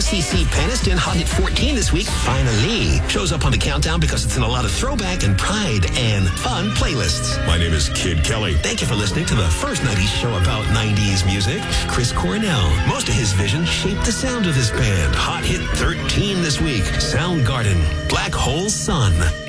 CC Peniston, hot hit 14 this week. Finally shows up on the countdown because it's in a lot of throwback and pride and fun playlists. My name is Kid Kelly. Thank you for listening to the first 90s show about 90s music. Chris Cornell. Most of his vision shaped the sound of this band. Hot hit 13 this week. Soundgarden, Black Hole Sun.